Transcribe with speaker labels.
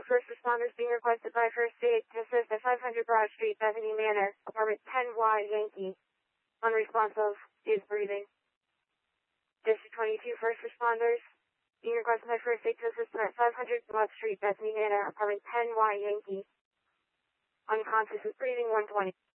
Speaker 1: first responders being requested by First Aid to assist at 500 Broad Street, Bethany Manor, apartment 10Y Yankee. Unresponsive is breathing. District 22 first responders being requested by First Aid to assist at 500 Broad Street, Bethany Manor, apartment 10Y Yankee. Unconscious is breathing 120.